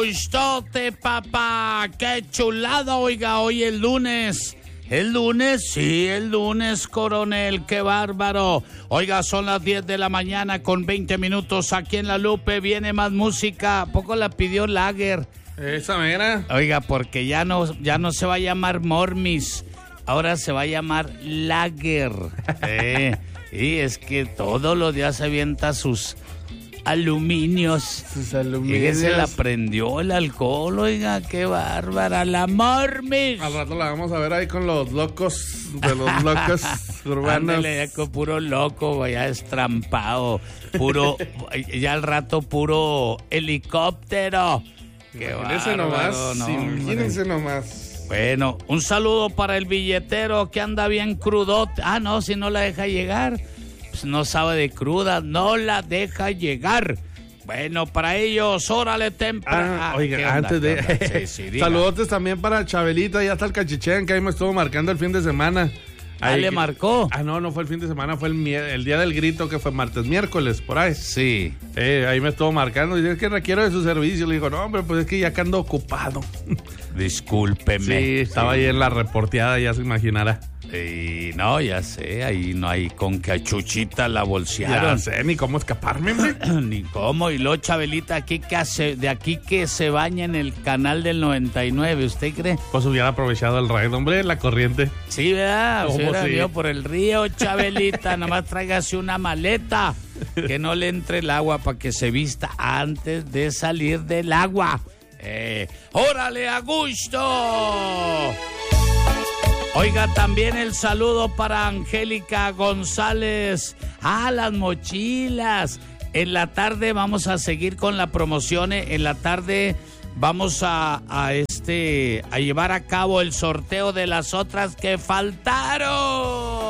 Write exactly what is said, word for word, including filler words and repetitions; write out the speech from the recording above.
gustote, papá. Qué chulada, oiga, hoy el lunes. ¿El lunes? Sí, el lunes, coronel, qué bárbaro. Oiga, son las diez de la mañana con veinte minutos aquí en La Lupe. Viene más música. ¿A poco la pidió Lager? Esa mera. Oiga, porque ya no, ya no se va a llamar Mormis. Ahora se va a llamar Lager. Eh, y es que todos los días se avienta sus aluminios. Sus aluminios. Y se la prendió el alcohol, oiga, qué bárbara, la Mormis. Al rato la vamos a ver ahí con los locos, de los locos urbanos. Ándale, ya con puro loco, ya estrampado, puro, ya al rato puro helicóptero. Qué imagínense nomás, no, imagínense nomás. Bueno, un saludo para el billetero que anda bien crudote. Ah, no, si no la deja llegar. No sabe de cruda, no la deja llegar. Bueno, para ellos, órale temprano. Ah, oiga, antes de... Sí, sí, saludotes también para Chabelita, ya está el Cachichén, que ahí me estuvo marcando el fin de semana. Ahí ah, le marcó. Ah, no, no fue el fin de semana, fue el, el día del grito, que fue martes, miércoles, por ahí. Sí. Eh, ahí me estuvo marcando y dice, es que requiero de su servicio. Le digo, no, hombre, pues es que ya que ando ocupado. Discúlpeme. Sí, estaba sí. ahí en la reporteada, ya se imaginará. Y no, ya sé, ahí no hay con que a Chuchita la bolsearon. Ya sé, ni cómo escaparme, ni cómo. Y luego Chabelita, aquí que hace, de aquí que se baña en el canal del noventa y nueve, ¿usted cree? Pues hubiera aprovechado el raid, hombre, la corriente. Sí, ¿verdad? Se hubiera sí? venido por el río, Chabelita, nomás tráigase una maleta, que no le entre el agua para que se vista antes de salir del agua. Eh, ¡Órale, a gusto! Oiga, también el saludo para Angélica González. Ah, las mochilas. En la tarde vamos a seguir con la promoción. En la tarde vamos a, a, este, a llevar a cabo el sorteo de las otras que faltaron.